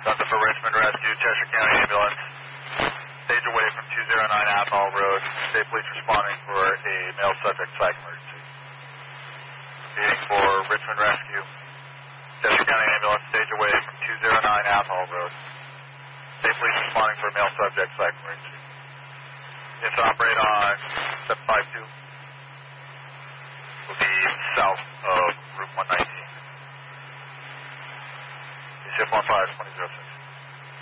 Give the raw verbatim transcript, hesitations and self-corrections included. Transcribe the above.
Thunder for Richmond Rescue, Cheshire County Ambulance. Stage away from two oh nine Athol Road. State Police responding for a male subject psych emergency. Repeating for Richmond Rescue. Cheshire County Ambulance, stage away from two oh nine Athol Road. State Police responding for a male subject psych emergency. It's operate on seven five two. Will be south of Route one nineteen. C F one five twenty oh six.